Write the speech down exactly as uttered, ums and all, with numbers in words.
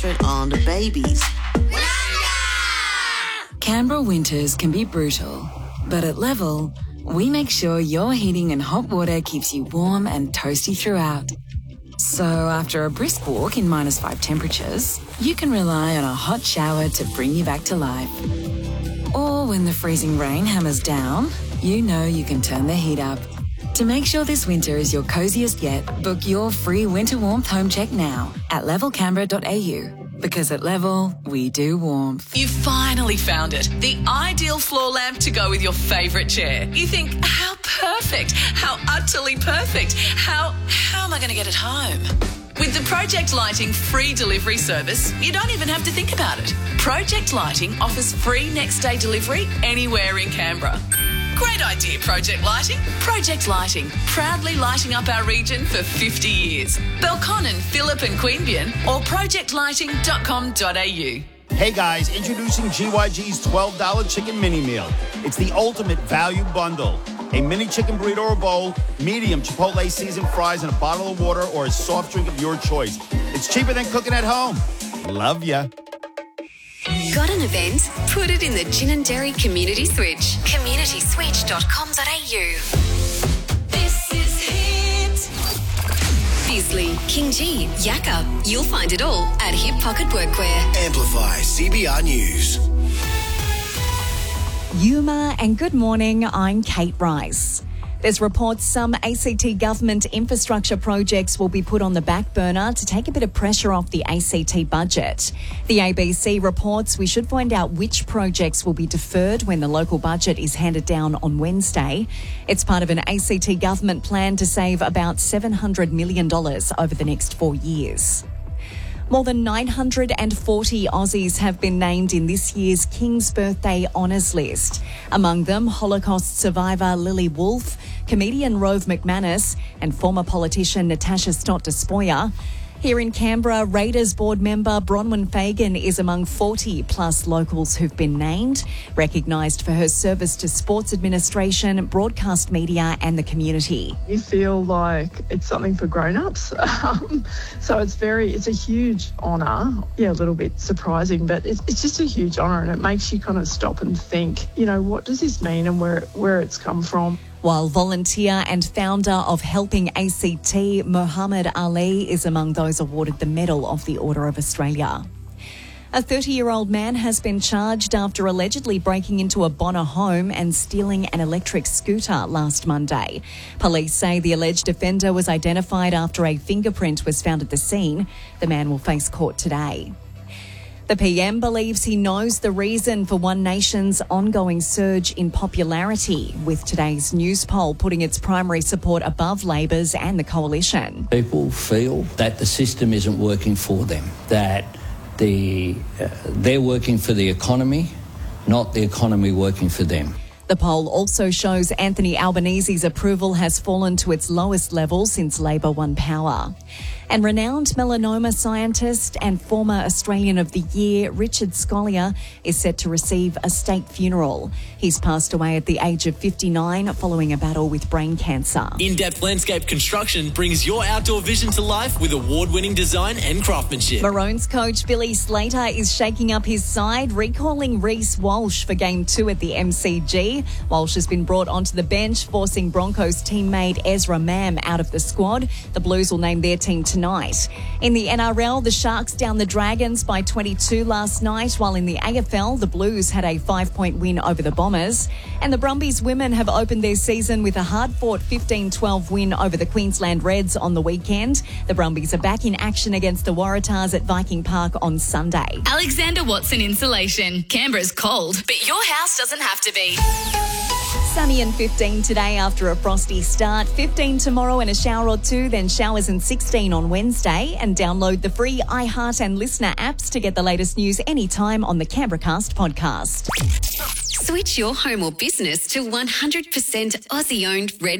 on the babies. Canberra winters can be brutal, but at Level, we make sure your heating and hot water keeps you warm and toasty throughout. So after a brisk walk in minus five temperatures, you can rely on a hot shower to bring you back to life. Or when the freezing rain hammers down, you know you can turn the heat up. To make sure this winter is your coziest yet, book your free winter warmth home check now at level canberra dot a u. Because at Level, we do warmth. You finally found it. The ideal floor lamp to go with your favourite chair. You think, how perfect, how utterly perfect, how, how am I going to get it home? With the Project Lighting free delivery service, you don't even have to think about it. Project Lighting offers free next day delivery anywhere in Canberra. Great idea, Project Lighting. Project Lighting, proudly lighting up our region for fifty years. Belconnen, Phillip and Queanbeyan or project lighting dot com dot a u. Hey guys, introducing G Y G's twelve dollar chicken mini meal. It's the ultimate value bundle. A mini chicken burrito or bowl, medium Chipotle seasoned fries, and a bottle of water or a soft drink of your choice. It's cheaper than cooking at home. Love ya. Got an event? Put it in the Gin and Dairy Community Switch. community switch dot com dot a u. This is Hit. Bisley, King G, Yakka. You'll find it all at Hip Pocket Workwear. Amplify C B R News. Yuma and good morning, I'm Kate Rice. There's reports some A C T government infrastructure projects will be put on the back burner to take a bit of pressure off the A C T budget. The A B C reports we should find out which projects will be deferred when the local budget is handed down on Wednesday. It's part of an A C T government plan to save about seven hundred million dollars over the next four years. More than nine hundred forty Aussies have been named in this year's King's Birthday Honours List. Among them, Holocaust survivor Lily Wolfe, comedian Rove McManus and former politician Natasha Stott Despoja. Here in Canberra, Raiders board member Bronwyn Fagan is among forty plus locals who've been named, recognised for her service to sports administration, broadcast media and the community. You feel like it's something for grown-ups. Um, so it's very, it's a huge honour. Yeah, a little bit surprising, but it's, it's just a huge honour and it makes you kind of stop and think, you know, what does this mean and where, where it's come from. While volunteer and founder of Helping A C T, Muhammad Ali is among those awarded the Medal of the Order of Australia. A thirty-year-old man has been charged after allegedly breaking into a Bonner home and stealing an electric scooter last Monday. Police say the alleged offender was identified after a fingerprint was found at the scene. The man will face court today. The P M believes he knows the reason for One Nation's ongoing surge in popularity, with today's news poll putting its primary support above Labor's and the coalition. People feel that the system isn't working for them, that the uh, they're working for the economy, not the economy working for them. The poll also shows Anthony Albanese's approval has fallen to its lowest level since Labor won power. And renowned melanoma scientist and former Australian of the Year, Richard Scolyer, is set to receive a state funeral. He's passed away at the age of fifty-nine following a battle with brain cancer. In-depth landscape construction brings your outdoor vision to life with award-winning design and craftsmanship. Maroons coach Billy Slater is shaking up his side, recalling Reece Walsh for Game two at the M C G. Walsh has been brought onto the bench, forcing Broncos teammate Ezra Mam out of the squad. The Blues will name their team tonight. In the N R L, the Sharks downed the Dragons by twenty-two last night, while in the A F L, the Blues had a five-point win over the Bombers. And the Brumbies women have opened their season with a hard-fought fifteen twelve win over the Queensland Reds on the weekend. The Brumbies are back in action against the Waratahs at Viking Park on Sunday. Alexander Watson Insulation. Canberra's cold, but your house doesn't have to be. Sunny and fifteen today after a frosty start, fifteen tomorrow and a shower or two, then showers and sixteen on Wednesday. And download the free iHeart and Listener apps to get the latest news anytime on the CanberraCast podcast. Switch your home or business to one hundred percent Aussie-owned Red